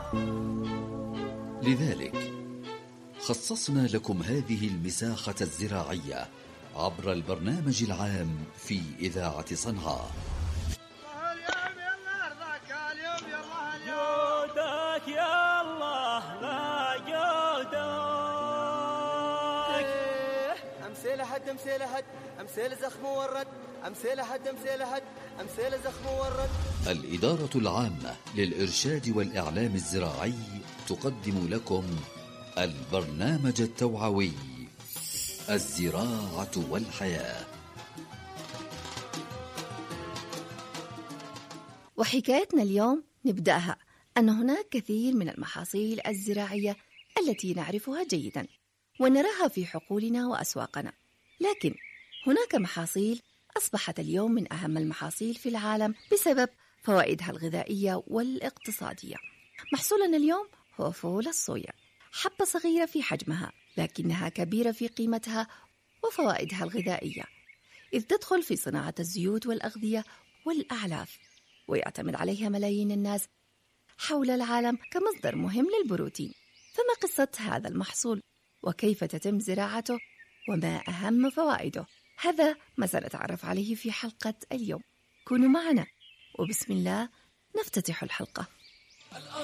لذلك خصصنا لكم هذه المساحة الزراعية عبر البرنامج العام في إذاعة صنعاء. جودك يا الله لا جودك. أمثيل حد أمثيل حد أمثيل زخم ورد أمثيل حد أمثيل حد أمثيل زخم ورد. الإدارة العامة للإرشاد والإعلام الزراعي تقدم لكم البرنامج التوعوي الزراعة والحياة. وحكايتنا اليوم نبدأها أن هناك كثير من المحاصيل الزراعية التي نعرفها جيدا ونراها في حقولنا وأسواقنا، لكن هناك محاصيل أصبحت اليوم من أهم المحاصيل في العالم بسبب فوائدها الغذائية والاقتصادية. محصولنا اليوم هو فول الصويا، حبة صغيرة في حجمها لكنها كبيرة في قيمتها وفوائدها الغذائية، إذ تدخل في صناعة الزيوت والأغذية والأعلاف، ويعتمد عليها ملايين الناس حول العالم كمصدر مهم للبروتين. فما قصة هذا المحصول وكيف تتم زراعته وما أهم فوائده؟ هذا ما سنتعرف عليه في حلقة اليوم. كونوا معنا وبسم الله نفتتح الحلقة.